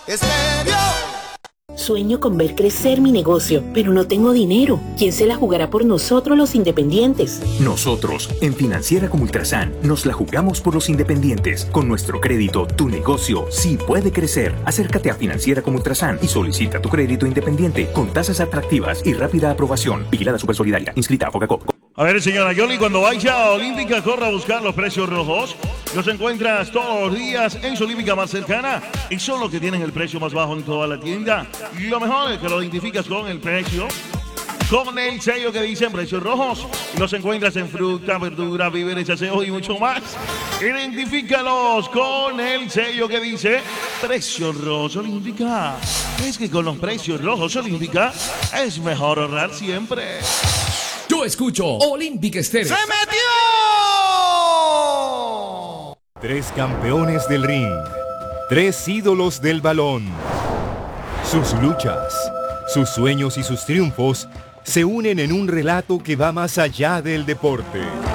Estéreo. Sueño con ver crecer mi negocio, pero no tengo dinero. ¿Quién se la jugará por nosotros los independientes? Nosotros, en Financiera como Ultrasan, nos la jugamos por los independientes. Con nuestro crédito, tu negocio sí puede crecer. Acércate a Financiera como Ultrasan y solicita tu crédito independiente con tasas atractivas y rápida aprobación. Vigilada Supersolidaria. Inscrita a Focaco. A ver, señora Yoli, cuando vaya a Olímpica, corra a buscar los precios rojos. Los encuentras todos los días en su Olímpica más cercana y son los que tienen el precio más bajo en toda la tienda. Y lo mejor es que lo identificas con el precio, con el sello que dice precios rojos. Los encuentras en fruta, verdura, víveres, aseo y mucho más. Identifícalos con el sello que dice precios rojos Olímpica. Es que con los precios rojos Olímpica es mejor ahorrar siempre. Yo escucho Olímpica Estéreo. ¡Se metió! 3 campeones del ring, 3 ídolos del balón. Sus luchas, sus sueños y sus triunfos se unen en un relato que va más allá del deporte.